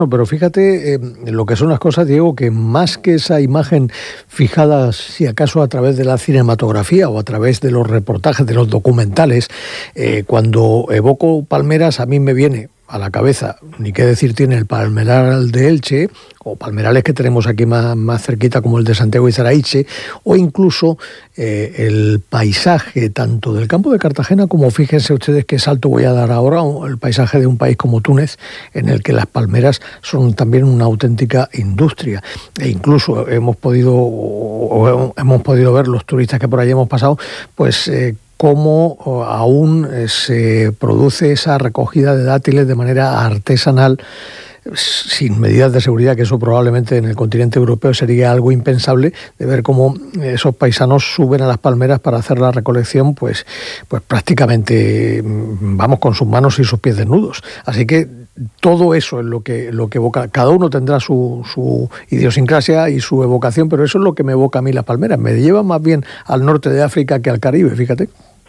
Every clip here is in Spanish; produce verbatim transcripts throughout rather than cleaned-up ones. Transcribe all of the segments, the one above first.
No, pero fíjate eh, lo que son las cosas, Diego, que más que esa imagen fijada, si acaso a través de la cinematografía o a través de los reportajes, de los documentales, eh, cuando evoco palmeras a mí me viene a la cabeza, ni qué decir tiene el palmeral de Elche, o palmerales que tenemos aquí más, más cerquita como el de Santiago y Zaraiche, o incluso eh, el paisaje tanto del campo de Cartagena como, fíjense ustedes qué salto voy a dar ahora, el paisaje de un país como Túnez, en el que las palmeras son también una auténtica industria. E incluso hemos podido, o hemos podido ver los turistas que por allí hemos pasado, pues eh, cómo aún se produce esa recogida de dátiles de manera artesanal, sin medidas de seguridad, que eso probablemente en el continente europeo sería algo impensable, de ver cómo esos paisanos suben a las palmeras para hacer la recolección, pues, pues prácticamente vamos con sus manos y sus pies desnudos. Así que todo eso es lo que, lo que evoca. Cada uno tendrá su, su idiosincrasia y su evocación, pero eso es lo que me evoca a mí las palmeras. Me lleva más bien al norte de África que al Caribe, fíjate.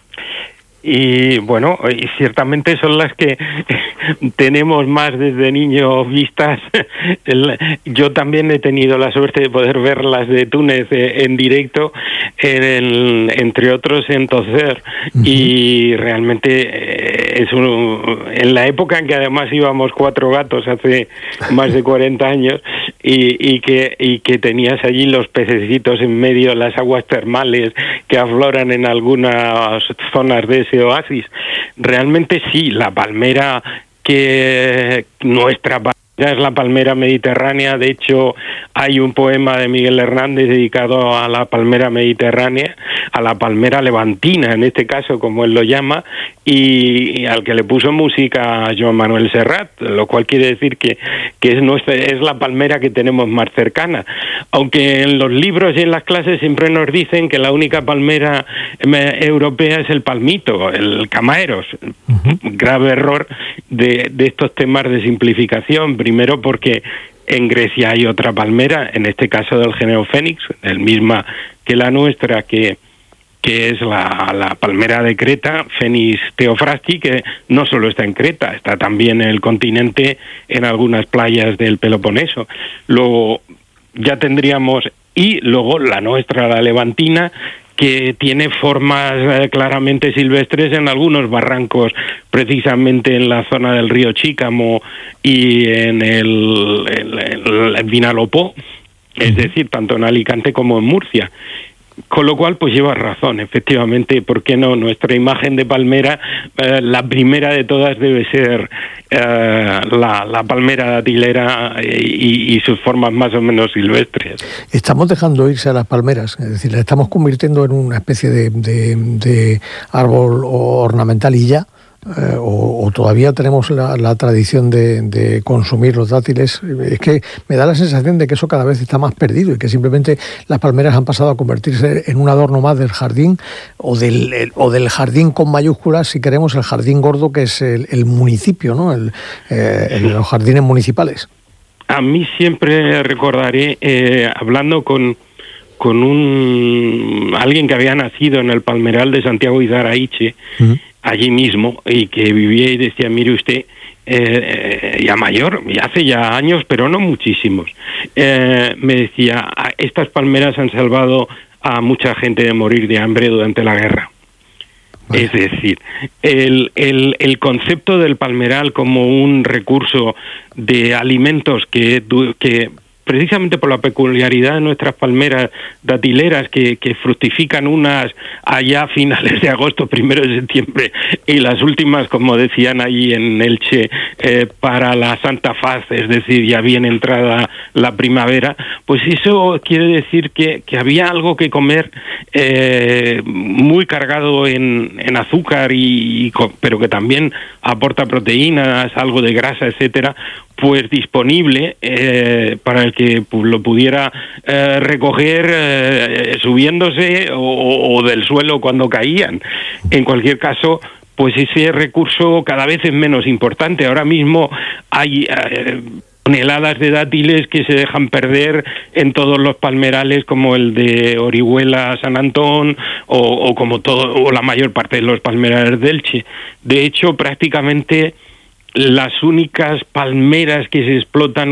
Y bueno, y ciertamente son las que tenemos más desde niños vistas. Yo también he tenido la suerte de poder ver las de Túnez en directo, en el, entre otros en Tocer, uh-huh. Y realmente es un, en la época en que además íbamos cuatro gatos hace más de cuarenta años y, y que y que tenías allí los pececitos en medio, las aguas termales que afloran en algunas zonas de ese oasis. Realmente sí, la palmera que nuestra palmera es la palmera mediterránea. De hecho, hay un poema de Miguel Hernández dedicado a la palmera mediterránea, a la palmera levantina, en este caso, como él lo llama, y, y al que le puso música a Joan Manuel Serrat, lo cual quiere decir que, que es, nuestra, es la palmera que tenemos más cercana. Aunque en los libros y en las clases siempre nos dicen que la única palmera europea es el palmito, el camaeros. Uh-huh. Grave error de, de estos temas de simplificación. Primero porque en Grecia hay otra palmera, en este caso del género Fénix, el misma que la nuestra, que, que es la, la palmera de Creta, Phoenix theophrasti, que no solo está en Creta, está también en el continente, en algunas playas del Peloponeso. Luego ya tendríamos, y luego la nuestra, la levantina, que tiene formas eh, claramente silvestres en algunos barrancos, precisamente en la zona del río Chícamo y en el, el, el, el Vinalopó, es decir, tanto en Alicante como en Murcia. Con lo cual, pues llevas razón, efectivamente, ¿por qué no? Nuestra imagen de palmera, eh, la primera de todas debe ser eh, la, la palmera datilera y, y sus formas más o menos silvestres. Estamos dejando irse a las palmeras, es decir, la estamos convirtiendo en una especie de, de, de árbol ornamental y ya. Eh, o, o todavía tenemos la, la tradición de, de consumir los dátiles. Es que me da la sensación de que eso cada vez está más perdido y que simplemente las palmeras han pasado a convertirse en un adorno más del jardín o del, el, o del jardín con mayúsculas, si queremos, el jardín gordo que es el, el municipio, ¿no? El, eh, el, los jardines municipales. A mí siempre recordaré, eh, hablando con con un alguien que había nacido en el palmeral de Santiago y Zaraiche, uh-huh. allí mismo, y que vivía y decía, mire usted, eh, ya mayor, ya hace ya años, pero no muchísimos, eh, me decía, estas palmeras han salvado a mucha gente de morir de hambre durante la guerra. Vale. Es decir, el, el, el concepto del palmeral como un recurso de alimentos que, que precisamente por la peculiaridad de nuestras palmeras datileras que, que fructifican unas allá a finales de agosto, primero de septiembre, y las últimas, como decían allí en Elche, eh, para la Santa Faz, es decir, ya bien entrada la primavera, pues eso quiere decir que, que había algo que comer eh, muy cargado en, en azúcar, y, y pero que también aporta proteínas, algo de grasa, etcétera, pues disponible eh, para el que pues, lo pudiera eh, recoger eh, subiéndose o, o del suelo cuando caían. En cualquier caso, pues ese recurso cada vez es menos importante. Ahora mismo hay eh, toneladas de dátiles que se dejan perder en todos los palmerales, como el de Orihuela, San Antón, o, o como todo o la mayor parte de los palmerales de Elche. De hecho, prácticamente las únicas palmeras que se explotan